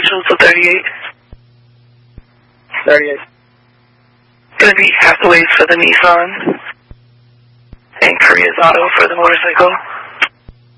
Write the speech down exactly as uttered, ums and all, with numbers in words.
Rachel to thirty-eight. thirty-eight. Gonna be Hathaways for the Nissan. And Korea's Auto for the motorcycle.